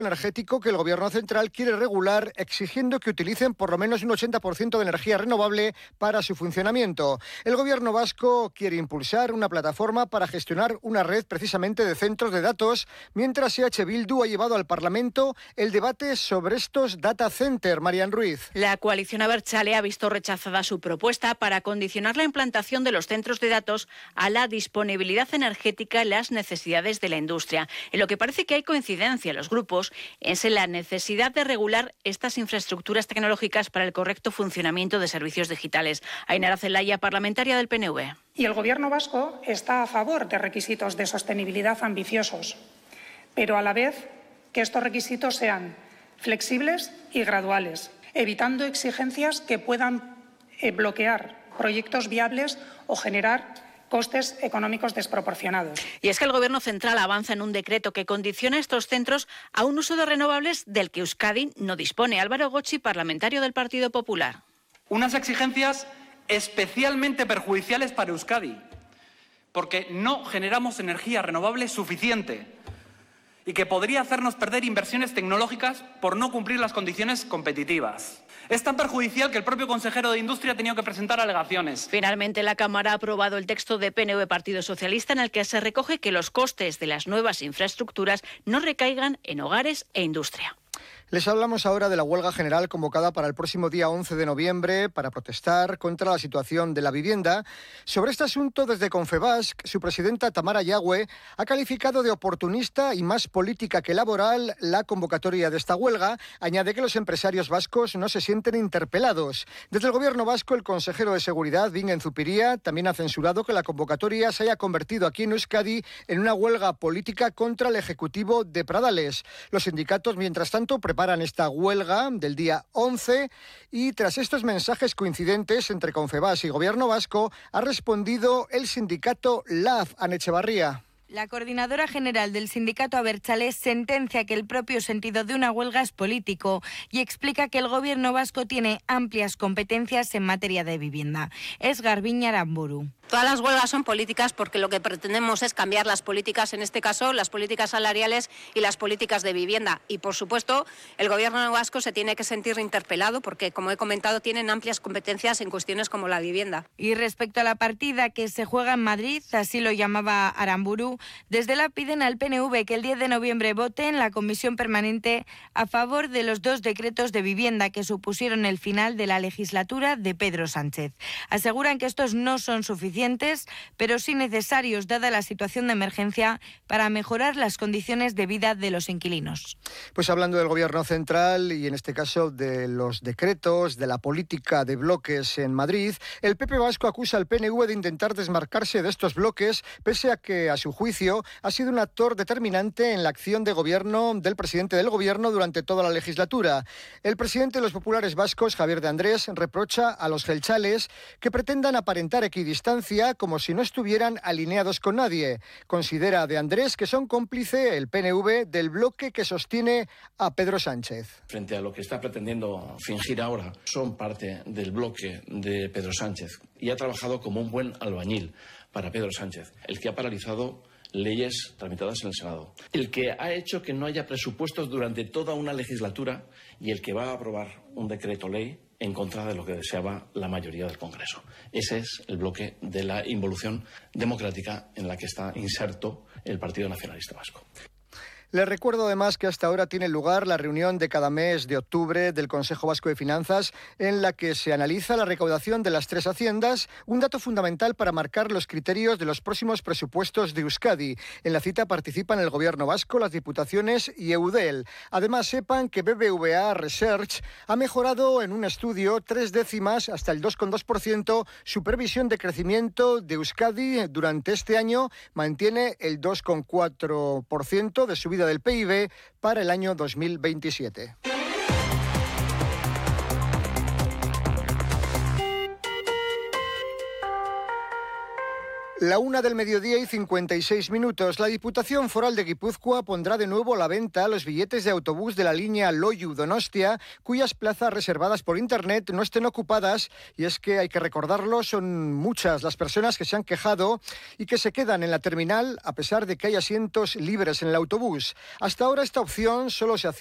energético que el Gobierno central quiere regular, exigiendo que utilicen por lo menos un 80% de energía renovable para su funcionamiento. El Gobierno vasco quiere impulsar una plataforma para gestionar una red precisamente de centros de datos, mientras EH Bildu ha llevado al Parlamento el debate sobre estos data centers. Marian Ruiz. La coalición abertzale ha visto rechazada su propuesta para condicionar la implantación de los centros de datos a la disponibilidad energética y las necesidades de la industria. En lo que parece que hay coincidencia en los grupos es en la necesidad de regular estas infraestructuras tecnológicas para el correcto funcionamiento de servicios digitales. Ainara Zelaya, parlamentaria del PNV. Y el Gobierno vasco está a favor de requisitos de sostenibilidad ambiciosos, pero a la vez que estos requisitos sean flexibles y graduales, evitando exigencias que puedan bloquear proyectos viables o generar costes económicos desproporcionados. Y es que el Gobierno central avanza en un decreto que condiciona estos centros a un uso de renovables del que Euskadi no dispone. Álvaro Gotxi, parlamentario del Partido Popular. Unas exigencias especialmente perjudiciales para Euskadi, porque no generamos energía renovable suficiente y que podría hacernos perder inversiones tecnológicas por no cumplir las condiciones competitivas. Es tan perjudicial que el propio consejero de Industria ha tenido que presentar alegaciones. Finalmente, la Cámara ha aprobado el texto de PNV Partido Socialista en el que se recoge que los costes de las nuevas infraestructuras no recaigan en hogares e industria. Les hablamos ahora de la huelga general convocada para el próximo día 11 de noviembre para protestar contra la situación de la vivienda. Sobre este asunto, desde Confebask, su presidenta Tamara Yagüe ha calificado de oportunista y más política que laboral la convocatoria de esta huelga. Añade que los empresarios vascos no se sienten interpelados. Desde el Gobierno vasco, el consejero de Seguridad, Bingen Zupiria, también ha censurado que la convocatoria se haya convertido aquí en Euskadi en una huelga política contra el Ejecutivo de Pradales. Los sindicatos, mientras tanto, preparan esta huelga del día 11 y tras estos mensajes coincidentes entre Confebask y Gobierno vasco ha respondido el sindicato LAF. Ane Echevarría. La coordinadora general del sindicato abertzale sentencia que el propio sentido de una huelga es político y explica que el Gobierno vasco tiene amplias competencias en materia de vivienda. Es Garbiñe Aramburu. Todas las huelgas son políticas porque lo que pretendemos es cambiar las políticas, en este caso las políticas salariales y las políticas de vivienda. Y por supuesto el Gobierno vasco se tiene que sentir interpelado porque, como he comentado, tienen amplias competencias en cuestiones como la vivienda. Y respecto a la partida que se juega en Madrid, así lo llamaba Aramburu, desde la piden al PNV que el 10 de noviembre vote en la comisión permanente a favor de los 2 decretos de vivienda que supusieron el final de la legislatura de Pedro Sánchez. Aseguran que estos no son suficientes, pero sí necesarios dada la situación de emergencia para mejorar las condiciones de vida de los inquilinos. Pues hablando del Gobierno central y en este caso de los decretos, de la política de bloques en Madrid, el PP vasco acusa al PNV de intentar desmarcarse de estos bloques, pese a que, a su juicio, ha sido un actor determinante en la acción de gobierno del presidente del Gobierno durante toda la legislatura. El presidente de los populares vascos, Javier de Andrés, reprocha a los jeltzales que pretendan aparentar equidistancia como si no estuvieran alineados con nadie. Considera de Andrés que son cómplice el PNV del bloque que sostiene a Pedro Sánchez. Frente a lo que está pretendiendo fingir ahora, son parte del bloque de Pedro Sánchez y ha trabajado como un buen albañil para Pedro Sánchez, el que ha paralizado leyes tramitadas en el Senado, el que ha hecho que no haya presupuestos durante toda una legislatura y el que va a aprobar un decreto ley en contra de lo que deseaba la mayoría del Congreso. Ese es el bloque de la involución democrática en la que está inserto el Partido Nacionalista Vasco. Les recuerdo además que hasta ahora tiene lugar la reunión de cada mes de octubre del Consejo Vasco de Finanzas en la que se analiza la recaudación de las 3 haciendas, un dato fundamental para marcar los criterios de los próximos presupuestos de Euskadi. En la cita participan el Gobierno vasco, las Diputaciones y Eudel. Además, sepan que BBVA Research ha mejorado en un estudio 3 décimas hasta el 2,2% su previsión de crecimiento de Euskadi durante este año. Mantiene el 2,4% de subida del PIB para el año 2027. La 1:00 PM. La Diputación Foral de Guipúzcoa pondrá de nuevo a la venta los billetes de autobús de la línea Loiu-Donostia, cuyas plazas reservadas por Internet no estén ocupadas. Y es que, hay que recordarlo, son muchas las personas que se han quejado y que se quedan en la terminal a pesar de que hay asientos libres en el autobús. Hasta ahora esta opción solo se hacía